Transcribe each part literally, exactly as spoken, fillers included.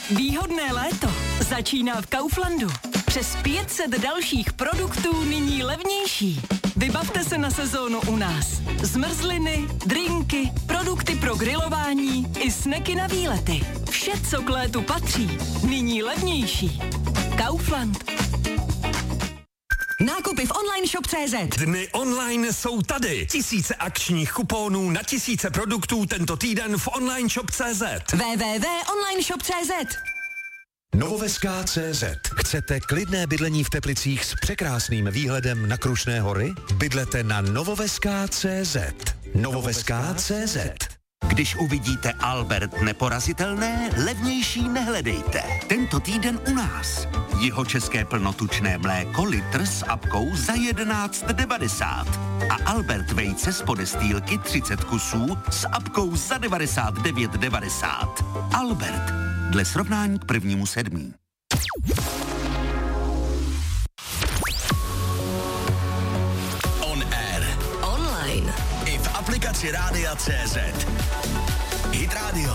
Výhodné léto začíná v Kauflandu. Přes pět set dalších produktů nyní levnější. Vybavte se na sezónu u nás. Zmrzliny, drinky, produkty pro grilování i sneky na výlety. Vše, co k létu patří, nyní levnější. Kaufland. Nákupy v online shop tečka cé zet. Dny online jsou tady. Tisíce akčních kuponů na tisíce produktů tento týden v online shop tečka cé zet. w w w tečka online shop tečka cé zet. Novoveská tečka cé zet. Chcete klidné bydlení v Teplicích s překrásným výhledem na Krušné hory? Bydlete na Novoveská tečka cé zet. Novoveská tečka cé zet. Když uvidíte Albert neporazitelné, levnější nehledejte. Tento týden u nás. Jihočeské plnotučné mléko litr s apkou za jedenáct devadesát. A Albert vejce z podestýlky třicet kusů s apkou za devadesát devět devadesát. Albert. Dle srovnání k prvnímu sedmí. On air. Online. I v aplikaci Rádia tečka cé zet. Hit Radio.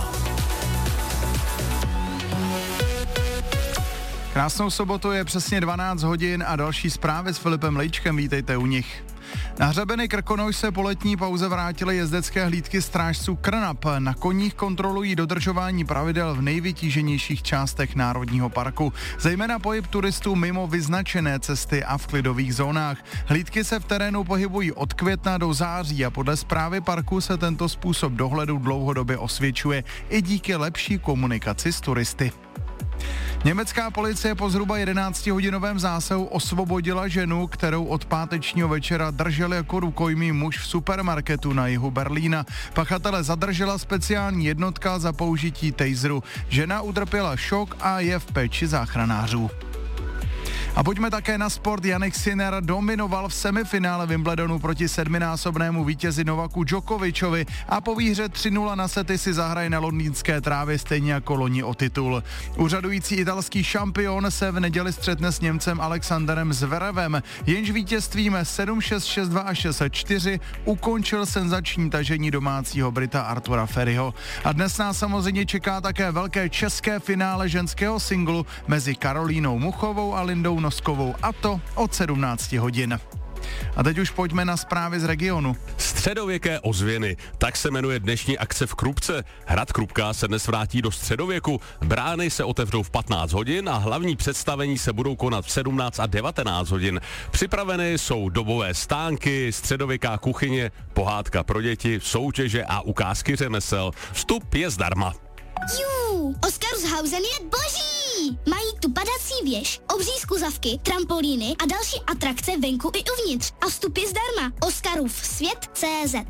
Krásnou sobotu, je přesně dvanáct hodin a další zprávy s Filipem Lejčkem, vítejte u nich. Na hřebeny Krkonoš se po letní pauze vrátily jezdecké hlídky strážců Krnap. Na koních kontrolují dodržování pravidel v nejvytíženějších částech národního parku, zejména pohyb turistů mimo vyznačené cesty a v klidových zónách. Hlídky se v terénu pohybují od května do září a podle správy parku se tento způsob dohledu dlouhodobě osvědčuje i díky lepší komunikaci s turisty. Německá policie po zhruba jedenáctihodinovém zásahu osvobodila ženu, kterou od pátečního večera držel jako rukojmí muž v supermarketu na jihu Berlína. Pachatele zadržela speciální jednotka za použití taseru. Žena utrpěla šok a je v péči záchranářů. A pojďme také na sport. Jannik Sinner dominoval v semifinále Wimbledonu proti sedminásobnému vítězi Novaku Djokovičovi a po výhře tři nula na sety si zahraje na londýnské trávě stejně jako loni o titul. Úřadující italský šampion se v neděli střetne s Němcem Alexanderem Zverevem, jenž vítězstvím sedm šest, šest dva a šest čtyři ukončil senzační tažení domácího Brita Artura Ferryho. A dnes nás samozřejmě čeká také velké české finále ženského singlu mezi Karolínou Muchovou a Lindou Noskovou, a to od sedmnácti hodin. A teď už pojďme na zprávy z regionu. Středověké ozvěny, tak se jmenuje dnešní akce v Krupce. Hrad Krupka se dnes vrátí do středověku. Brány se otevřou v patnáct hodin a hlavní představení se budou konat v sedmnáct a devatenáct hodin. Připraveny jsou dobové stánky, středověká kuchyně, pohádka pro děti, soutěže a ukázky řemesel. Vstup je zdarma. Jú, Oscarshausen je boží! Mají tu padací věž, obří skuzavky, trampolíny a další atrakce venku i uvnitř. A vstup je zdarma. Oscarův svět tečka cé zet.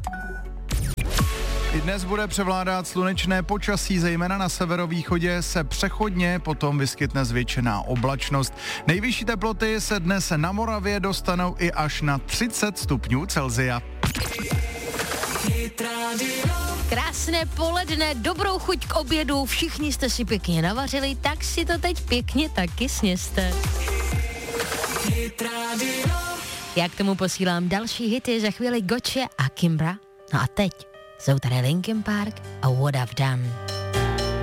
I dnes bude převládat slunečné počasí, zejména na severovýchodě se přechodně potom vyskytne zvětšená oblačnost. Nejvyšší teploty se dnes na Moravě dostanou i až na třicet stupňů Celsia. Krásné poledne, dobrou chuť k obědu, všichni jste si pěkně navařili, tak si to teď pěkně taky sněste. Já k tomu posílám další hity, za chvíli Gotye a Kimbra. No a teď jsou tady Linkin Park a What I've Done.